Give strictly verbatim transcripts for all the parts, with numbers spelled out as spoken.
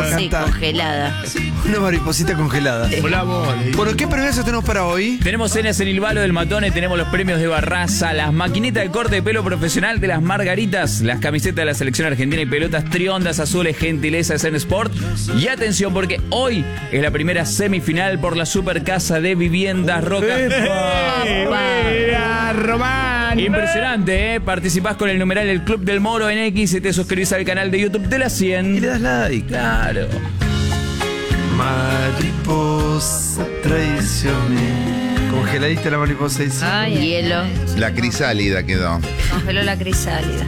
Sí, congelada. Una mariposita congelada. Hola, vos. Bueno, ¿qué premios tenemos para hoy? Tenemos cenas en el Balo del Matone, tenemos los premios de Barraza, las maquinitas de corte de pelo profesional de las Margaritas, las camisetas de la selección argentina y pelotas triondas azules, gentilezas en Sport. Y atención, porque hoy es la primera semifinal por la Super Casa de Viviendas Roca. Román. Impresionante, ¿eh? Participás con el numeral El Club del Moro en X y te suscribís al canal de YouTube de la cien. Y le das like. Claro. Mariposa traicioné. Congeladita la mariposa dice. Ay, hielo. La crisálida quedó. Congeló la crisálida.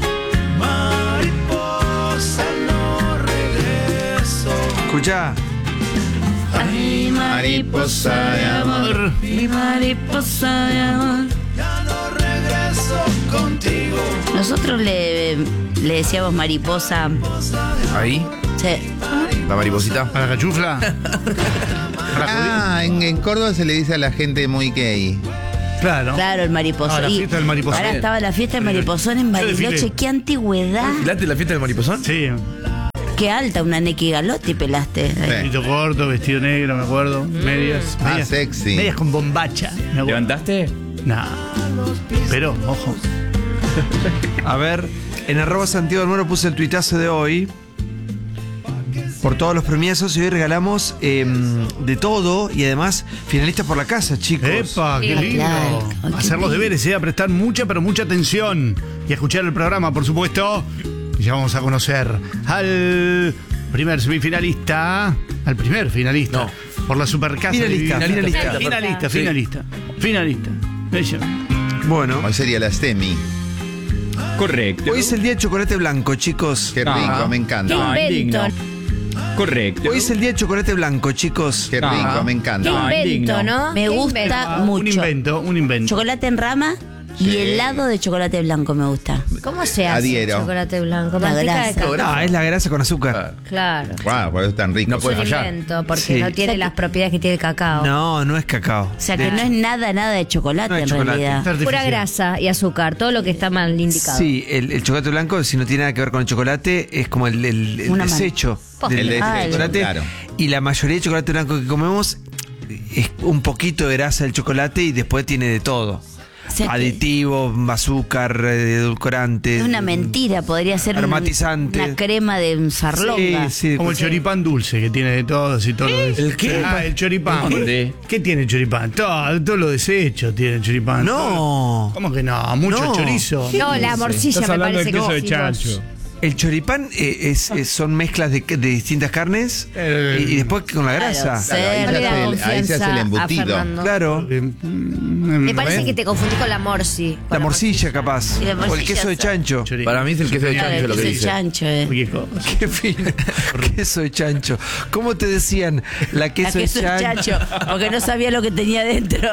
Mariposa no regreso. Escuchá. Ay, mariposa de amor. Mi mariposa de amor. Ya no regreso contigo. Nosotros le, le decíamos mariposa. Ahí, Sí. la mariposita. ¿A la cachufla? Ah, en, en Córdoba se le dice a la gente muy gay. Claro. Claro, el mariposón. Ah, la Y fiesta del mariposón. Ahora estaba la fiesta del mariposón en Yo Bariloche. desfilé. Qué antigüedad. ¿Filaste la fiesta del mariposón? Sí. Qué alta, una Neki Galotti pelaste. Sí. Pito corto, vestido negro, me acuerdo. Medias. Ah, medias sexy. Medias con bombacha. Me acuerdo. ¿Levantaste? Nah. Pero, ojo. A ver, en arroba Santiago del Moro puse el tuitazo de hoy. Por todos los premiazos y hoy regalamos eh, de todo y además finalistas por la casa, chicos. ¡Epa! ¡Qué Sí, lindo! claro. Ay, qué Hacer los lindo. deberes, ¿eh? A prestar mucha, pero mucha atención. Y a escuchar el programa, por supuesto. Y ya vamos a conocer al primer semifinalista. Al primer finalista. No. Por la Supercasa. Finalista, de- finalista. Finalista, Sí. finalista. Finalista. Ella. Bueno, Hoy sería la STEMI. Correcto. hoy es el día de chocolate blanco, chicos. Qué No. rico, me encanta. No, indigno. Correcto. Hoy es el día de chocolate blanco, chicos. Qué No. rico, me encanta. No, Qué invento, indigno. ¿no? Me Qué gusta invento. Un mucho. invento, un invento. Chocolate en rama y Sí. helado de chocolate blanco me gusta. ¿Cómo se hace Adhiero. el chocolate blanco? La Manteca de grasa. cacao. Ah, es la grasa con azúcar. Claro. Wow, por eso es tan rico. No Es puede un fallar. invento porque Sí. no tiene las propiedades que tiene el cacao. No, no es cacao. O sea que no es nada, nada de chocolate No es en chocolate. realidad. Está Pura artificial. grasa y azúcar, todo lo que está mal indicado. Sí, el, el chocolate blanco, si no tiene nada que ver con el chocolate, es como el, el- el Una man- desecho El del desecho, del chocolate. claro. Y la mayoría de chocolate blanco que comemos es un poquito de grasa del chocolate y después tiene de todo. O sea que Aditivos, azúcar, eh, edulcorantes. es una mentira, podría ser un- Aromatizante. una crema de un zarlonga. Sí, sí. Como el choripán dulce que tiene de todos y todo lo de ¿El qué? Ah, el choripán. ¿Dónde? ¿Qué tiene el choripán? Todo, todo lo desecho tiene el choripán. No. ¿Cómo que no? Mucho No. chorizo. No, la morcilla me parece que sí, vos. El choripán eh, es, es- son mezclas de, de distintas carnes Eh, y, y después con la grasa. Claro, Ahí No se le da hace el- ahí se hace el confianza a embutido. Fernando. Claro. Eh, Me parece que te confundí con la morsi. La morcilla, capaz. Sí, la O el morcilla queso de sa- chancho. Chori- Para mí es el queso de Claro, chancho el lo que queso de dice. chancho, eh. Qué cosa. Qué fino. Queso de chancho. ¿Cómo te decían la La queso, queso de de chancho? chancho, porque no sabía lo que tenía dentro.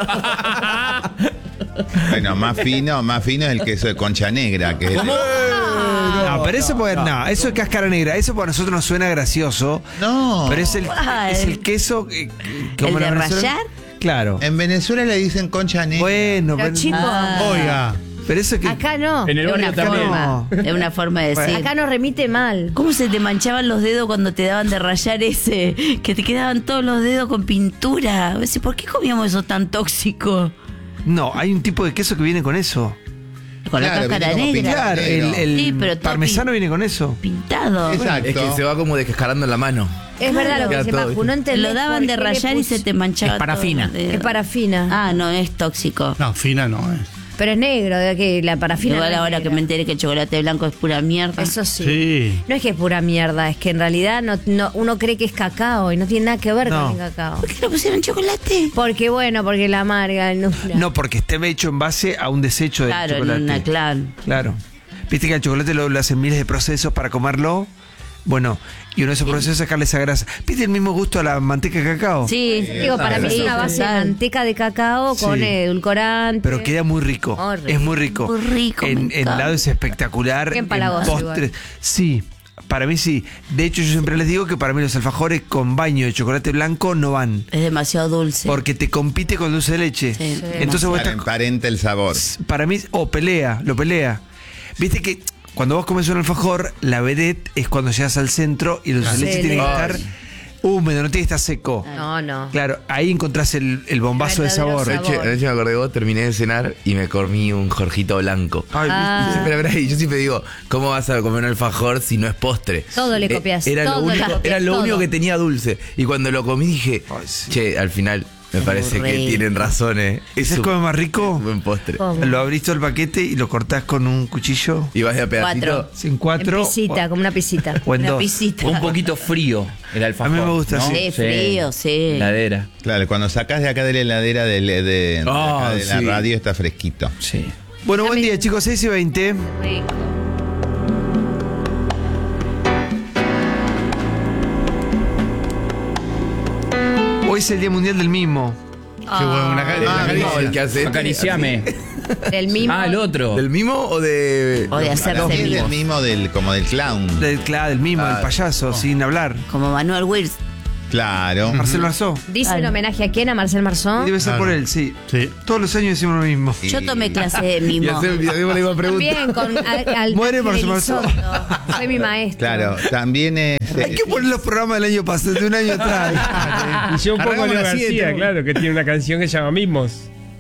Bueno, más fino, más fino es el queso de concha negra. Que es No, pero eso puede, no, eso es cáscara negra. Eso para nosotros nos suena gracioso. No. Pero es el, Ah, es el- el queso. eh, ¿El de la Venezuela- rallar? Claro. En Venezuela le dicen concha negra. Bueno, Pero pero, chicos, Oiga. pero eso que. acá no. En el Es barrio una también. forma, es una forma de decir. Acá nos remite mal. ¿Cómo se te manchaban los dedos cuando te daban de rayar ese? Que te quedaban todos los dedos con pintura. A veces, ¿por qué comíamos eso tan tóxico? No, hay un tipo de queso que viene con eso. Con Claro, la cáscara viene como negra. Claro, el, el Sí, pero todo parmesano pin- viene con eso. Pintado. Exacto. Es que se va como descascarando en la mano. Es verdad lo que Queda dice todo, Maju, ¿viste? no Te entendés lo daban por de qué le rayar y puse- se te manchaba. Es parafina. todo los dedos. Es parafina. Ah, no, es tóxico. No, fina no es. Pero es negro, de que la parafina. Igual no es ahora que negra. me enteré que el chocolate blanco es pura mierda. Eso sí. Sí. No es que es pura mierda, es que en realidad no, no, uno cree que es cacao y no tiene nada que ver No. con el cacao. ¿Por qué le pusieron chocolate? Porque bueno, porque la amarga. No, No, porque esté hecho en base a un desecho de Claro, en chocolate. una clan. Claro. Viste que al chocolate lo, lo hacen miles de procesos para comerlo. Bueno, y uno de esos procesos es sacarle esa grasa. ¿Viste el mismo gusto a la manteca de cacao? Sí. Digo, para mí es una base de manteca de cacao con Sí. edulcorante. Pero queda muy rico. Muy rico. Es muy rico. Muy rico, me En, en encanta. helado es espectacular. Qué En empalagoso postres. Sí. Para mí sí. De hecho, yo siempre les digo que para mí los alfajores con baño de chocolate blanco no van. Es demasiado dulce. Porque te compite con dulce de leche. Sí. Sí. Entonces vos Para estás. emparenta el sabor. Para mí, o pelea, lo pelea. Viste que cuando vos comes un alfajor, la vedette es cuando llegas al centro y el dulce de leche Sí, tiene que ay. estar húmedo, no tiene que estar seco. No, no. Claro, ahí encontrás el, el bombazo de Verdadero sabor. sabor. Anoche, anoche me acordé de vos, terminé de cenar y me comí un Jorgito blanco. Ay, Ah. Sí, pero, pero, yo siempre digo, ¿cómo vas a comer un alfajor si no es postre? Todo le Eh, copias, Era todo lo, le único, copias, era lo todo. único que tenía dulce. Y cuando lo comí dije, Ay, sí. che, al final me parece que Aburrido. tienen razón, ¿eh? ¿Ese es un- como más rico? un buen postre. ¿Cómo? Lo abrís todo el paquete y lo cortás con un cuchillo. Y vas de a pedacito. Cuatro. Sin En cuatro. pisita, como una pisita. O en Una dos. pisita. Un poquito frío el alfajor. A mí me gusta ¿no? así. Sí, frío, sí. Heladera. Claro, cuando sacás de acá de la heladera de, de- de Ah, acá de la sí. radio está fresquito. Sí. Bueno, buen día, chicos. seis y veinte. Rico. Hoy es el Día Mundial del Mimo. Qué bueno, una, ca- una Ah, caricia. no, el que hace- Acariciame. Del mismo. Ah, el otro. ¿Del mimo o de.? O de hacerse Para mí es del mimo. mismo del, como del clown. Del, claro, del mimo, Ah, del payaso, sin hablar. Como Manuel Wills. Claro. Marcel Marceau. Dice Claro. en homenaje a quién, a Marcel Marceau. Debe ser Claro. por él, sí. Sí. Todos los años decimos lo mismo. Y- Yo tomé clase de Y mimo. hacer- y hacemos la misma pregunta. Bien, con al, al Muere Ángel Marcel Marceau. Elizondo. Soy mi maestro. Claro, también es. Hay que poner los programas del año pasado, de un año atrás. Y yo un poco Arrancamos Leo a las siete, García, ¿no? claro, que tiene una canción que se llama Mimos.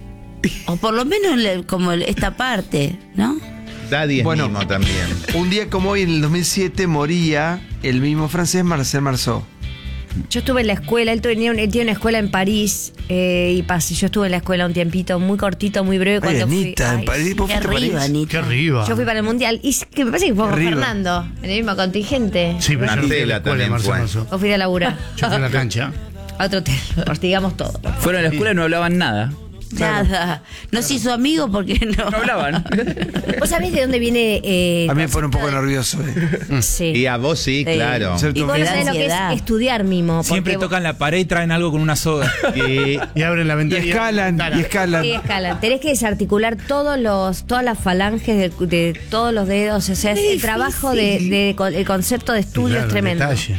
O por lo menos le- como el- esta parte, ¿no? Daddy es Bueno. mimo también. Un día como hoy, en el dos mil siete, moría el mismo francés Marcel Marceau. Yo estuve en la escuela, él tenía, un- él tiene una escuela en París eh, y pasé, yo estuve en la escuela un tiempito, muy cortito, muy breve. Ay, Cuando fui, Anita, en ay, París. ¿Vos Qué fuiste a París? arriba, Anita. Qué arriba. yo fui para el mundial y que me parece que fue con Arriba. Fernando, en el mismo contingente. Sí, pero yo no fui a la Marcela escuela, también Marcelo fue. Marceau. O fui a laburar. Yo fui a la cancha. A otro hotel, digamos todo. Fueron a la escuela y no hablaban nada. Nada. No se hizo amigo porque no. No hablaban. ¿Vos sabés de dónde viene? Eh, A mí me pone un poco nervioso. eh. Sí. Y a vos sí, Sí. claro. Sí. Y vos Me no da sabés lo que es ansiedad. estudiar mimo. Siempre porque tocan la pared y traen algo con una soga. Y Y abren la Y ventana. escalan, y escalan. Sí, escalan. Tenés que desarticular todos los, todas las falanges de, de todos los dedos. O sea, es el trabajo de, de- con- el concepto de estudio Claro, es tremendo. detalle.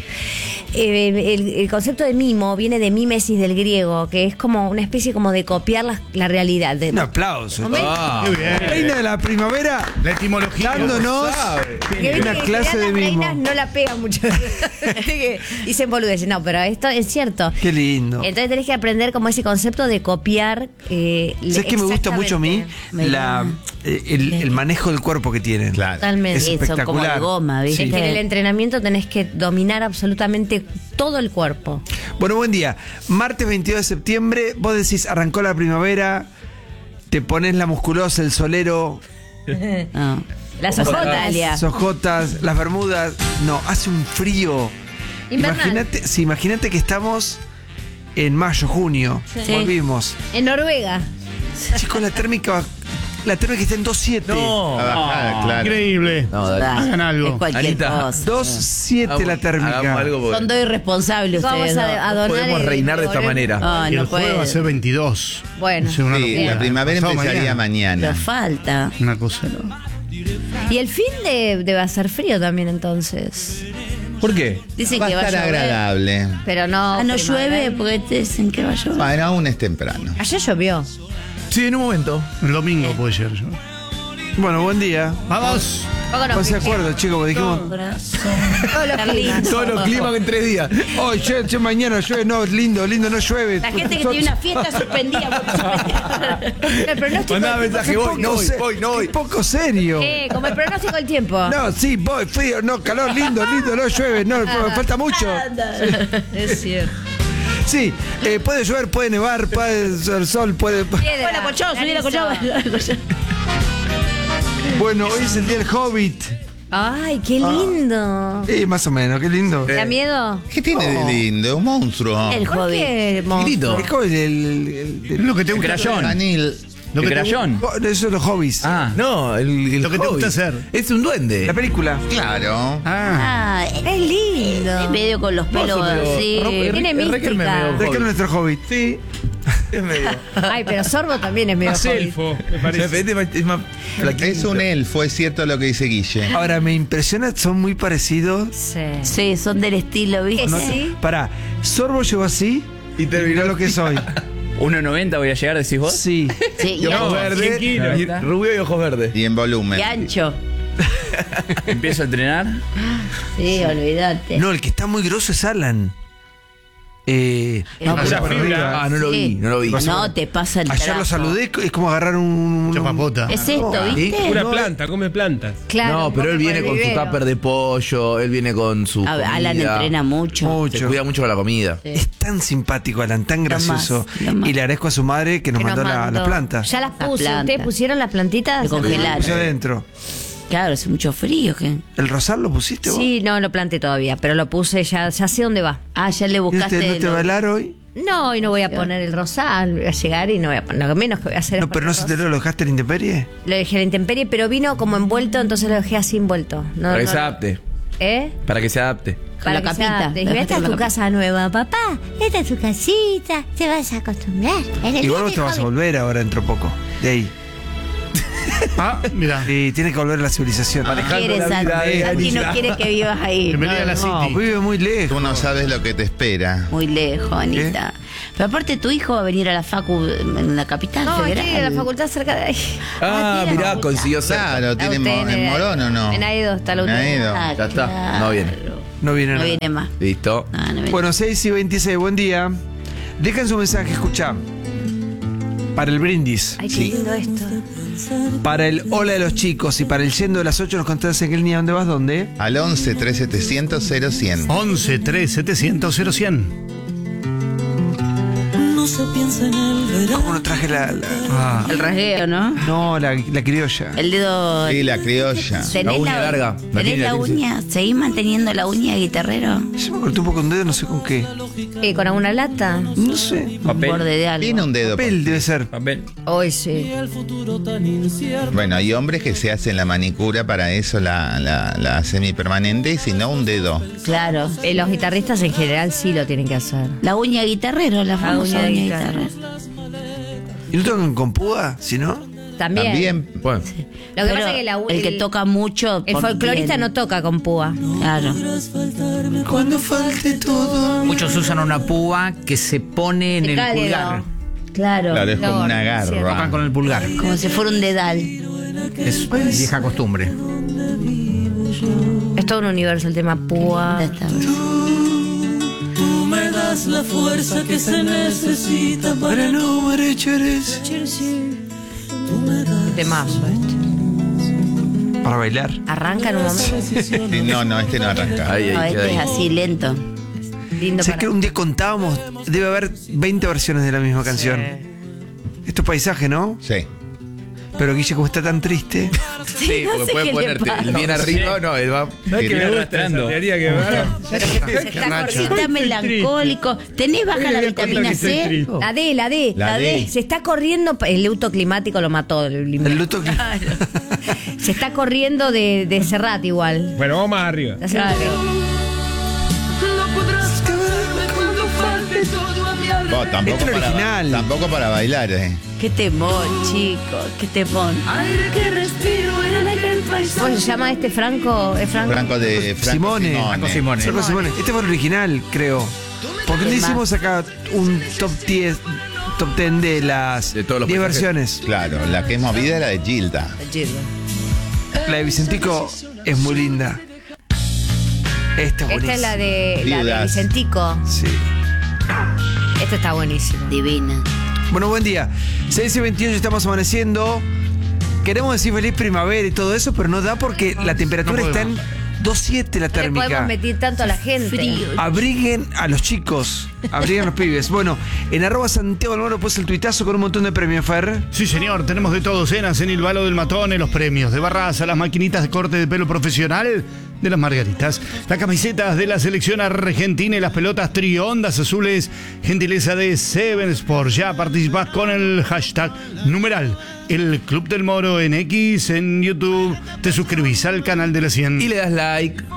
Eh, el, el concepto de mimo viene de mímesis del griego, que es como una especie como de copiar la, la realidad. De, Un aplauso. Momento. Ah. Muy bien. Reina de la primavera, La etimología. dándonos que viste una que en clase general de las mimo. reinas no la pegan mucho. Que dicen boludeces. No, pero esto es cierto. Qué lindo. Entonces tenés que aprender como ese concepto de copiar. Eh, ¿Sabes qué me gusta mucho a mí? Me La, eh, el, el manejo del cuerpo que tienen. claro. Totalmente. Es Sí, son como de espectacular. goma, ¿viste? Es que en el entrenamiento tenés que dominar absolutamente todo el cuerpo. Bueno, buen día. Martes veintidós de septiembre, vos decís, arrancó la primavera, te pones la musculosa, el solero, No. Las Como ojotas. Natalia. sojotas, las bermudas. No, hace un frío. Invernal. Imagínate, sí, imagínate que estamos en mayo, junio. Sí. Volvimos. En Noruega. Chicos, la térmica va- la térmica está en dos siete. No. A bajar, claro. Increíble. No, dale. Hagan algo. Es cualquier Anita. cosa. dos siete la térmica. Hagamos algo porque Son dos irresponsables Vamos ustedes. a, a ¿no? donar. podemos el- reinar de esta el- manera. Ah, Y el no jueves va a puede. ser veintidós. Bueno. Es una Sí, locura. la primavera Pasado empezaría Pero mañana. falta. Una cosa. Y el fin de, debe hacer frío también entonces. ¿Por qué? Dicen Va a que va a estar llover. agradable. Pero no. Ah, no primavera. llueve porque te dicen que va a llover. Bueno, aún es temprano. Ayer llovió. Sí, en un momento. El domingo puede ser. yo. Bueno, buen día. Vamos. Poco nos Pónganse de fuimos. acuerdo, chicos, porque dijimos. Corazón. Todos los Está climas. lindo. Todos los climas en tres días. Hoy, che, che, mañana llueve, no, lindo, lindo, no llueve. La gente que tiene una fiesta suspendida. El pronóstico. Mandá del- mensaje, voy, no voy, se- voy, no voy. qué poco serio. Eh, como el pronóstico del tiempo. No, sí, voy, frío, no, calor, lindo, lindo, no llueve, no, falta mucho. Es cierto. Sí, eh, puede llover, puede nevar, puede ser sol, puede. Piedra, Bueno, Cochó, subí la Cochó. granizo. Bueno, hoy es el día del Hobbit. Ay, qué lindo. Sí, más o menos, qué lindo. ¿Te da miedo? ¿Qué tiene de lindo? Un monstruo. El ¿Por hobby. qué, monstruo? El Hobbit, el, el- el- Es lo que te El gusta. crayón. Anil. Lo ¿El que te crayón? oh, eso es los hobbies. Ah. No, el, el Lo que te Hobbit. gusta hacer. Es un duende. La película. Claro. Ah. Ah, Es lindo. es medio con los pelos pero- así. Ro- Tiene es re que me mística. veo. ¿De qué es nuestro Hobbit? Sí. Es medio. Ay, pero Sorbo también es medio Más hobbit. elfo, me De parece. repente es más- es más flaquito. Es un elfo, es cierto lo que dice Guille. Ahora, me impresiona, son muy parecidos. Sí. Sí, son del estilo, ¿viste? ¿Que sí? Pará, Sorbo llegó así y terminó lo que soy. uno noventa voy a llegar, decís vos. Sí. Sí, y, Y ojos ancho, verdes. cien kilos. y rubio y ojos verdes. Y en volumen. y ancho. Empiezo a entrenar. Sí, olvídate. No, el que está muy grosso es Alan. Eh, No, no, pura por fibra. arriba. Ah, no lo vi, no lo vi. No te pasa el Ayer trapo. lo saludé, es como agarrar un... un- Chapapota. Es esto, ¿viste? Pura No, planta, come plantas. Claro, No, pero él porque viene por con el su vivero. tupper de pollo, él viene con su A ver, Alan comida. entrena mucho. Se Mucho. cuida mucho con la comida. Es tan simpático, Alan, tan Lo gracioso. más, lo más. Y le agradezco a su madre que nos Que nos mandó, la- mandó. las plantas. Ya las Las puse. plantas. ¿Ustedes pusieron las plantitas? De congelar. Puse adentro. Claro, hace mucho frío. ¿Qué? ¿El rosal lo pusiste vos? Sí, no lo planté todavía, pero lo puse, ya, ya sé dónde va. Ah, ya le ¿Y buscaste. usted no te lo- va a hablar hoy? No, y no voy a poner el rosal, voy a llegar y no voy a poner, lo menos que voy a hacer es No, pero no poner se rosal. te lo dejaste en la intemperie. Lo dejé a la intemperie, pero vino como envuelto, entonces lo dejé así envuelto. No, Para que no, se no. adapte. ¿Eh? Para que se adapte. Con la que se capita. adapte. La Esta dejaste es con tu la casa nueva, papá. Esta es tu casita. Te vas a acostumbrar. Es el Igual vos día te de vas a joven. volver ahora dentro poco. De ahí. Ah, mira. Y tiene que volver a la civilización. No quiere, la Santi. vida de Santi no Anita. quiere que vivas ahí. Bienvenida a la No, City. vive muy lejos. Tú no sabes lo que te espera. Muy lejos, Anita. Pero aparte, tu hijo va a venir a la Facu en la capital No, federal. aquí en la facultad cerca de ahí. Ah, tira, mirá, puta. consiguió ser. Claro, tiene U T N mo- en de- Morón o no. En Aedo está la U T En N. Aedo. Ah, Ya está, claro. no viene. No viene No nada. viene más. Listo. No, no viene. Bueno, seis y veintiséis, buen día. Dejan su mensaje, escucha. Para el brindis, Ay, qué lindo esto. para el hola de los chicos y para el yendo de las ocho nos contás en qué línea, ¿dónde vas? ¿Dónde? Al once, tres setecientos, cero cien. once, tres, setecientos, cero cien. ¿Cómo no traje la... la- Ah. El rasgueo, ¿no? no, la, la criolla. El dedo. Sí, la criolla. ¿Tenés La uña larga. La ¿Tenés tiene, la la tiene. uña? ¿Seguís manteniendo la uña, guitarrero? Yo me corté un poco un dedo, no sé con qué. Eh, ¿Con alguna lata? No sé. Un Papel. borde de algo. Tiene un dedo. Papel debe ser. Papel. Hoy sí. Bueno, hay hombres que se hacen la manicura para eso, la, la, la semipermanente, y si no, un dedo. Claro. Eh, los guitarristas en general sí lo tienen que hacer. La uña guitarrero, la famosa uña de uña guitarra. guitarrero. ¿Y no tocan con púa? Si no. También. También. Bueno, Lo que Pero pasa es que la, el que toca mucho. El por- folclorista bien. no toca con púa. Claro. Cuando falte todo. Muchos usan una púa que se pone en De el cálido. pulgar. Claro. Claro, es como No, una sí, Tocan garra. con el pulgar. Como si fuera un dedal. Es vieja costumbre. Es todo un universo el tema púa. Ya está. Para no marchar es- Temazo este. Para bailar. Arranca en un momento. Sí, no, no, este no arranca. ahí, No, ahí, este es queda ahí. así, lento. Lindo Sé para... que un día contábamos, debe haber veinte versiones de la misma canción. Esto es paisaje, ¿no? Sí. Pero Guille, como está tan triste. Sí, no porque sé puede qué le ponerte pasa. el bien arriba o no, él va. ¿Sabes que me gusta arrastrando. esa teoría que ahora? Se está Si corriendo. está melancólico. ¿Tenés baja la Estoy viendo vitamina que estoy C? triste. La D, la D, La la, D. D. Se está corriendo, el luto climático lo mató. El, El luto que... Se está corriendo de, de Serrat igual. Bueno, vamos más arriba. Claro. Oh, tampoco, Este es el para, original. tampoco para bailar, eh. Qué temón, chicos. Qué temón. ¿Cómo se llama este Franco? ¿Es Franco? Franco de Franco Simone. Franco Simone. Franco Simone. Este fue el original, creo. Porque no hicimos acá un top diez, top diez de las De todos los diez paisajes. versiones. Claro, la que es movida es la de Gilda. La de Vicentico es muy linda. Esta es Esta buenísima. es la de, la de Viudas. Vicentico. Sí. Esta está buenísima. Divina. Bueno, buen día. seis y veintiocho estamos amaneciendo. Queremos decir feliz primavera y todo eso, pero no da porque la temperatura No está en dos siete la No le térmica. podemos meter tanto a la gente. Frío. Abriguen a los chicos, abriguen a los pibes. Bueno, en arroba Santiago Almoro puse el tuitazo con un montón de premios, Fer. Sí, señor, tenemos de todo. Cenas en el Balo del Matón, en los premios de Barraza, las maquinitas de corte de pelo profesional de las Margaritas, las camisetas de la selección argentina y las pelotas triondas azules, gentileza de Seven Sports. Ya participás con el hashtag numeral El Club del Moro en X, en YouTube. Te suscribís al canal de la cien. Y le das like.